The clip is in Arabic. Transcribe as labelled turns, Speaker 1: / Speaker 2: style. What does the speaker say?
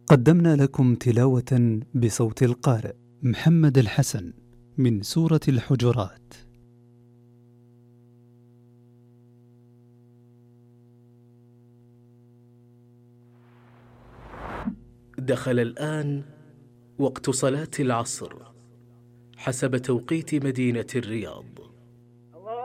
Speaker 1: قدمنا لكم تلاوة بصوت القارئ محمد الحسن من سورة الحجرات.
Speaker 2: دخل الآن وقت صلاة العصر حسب توقيت مدينة الرياض.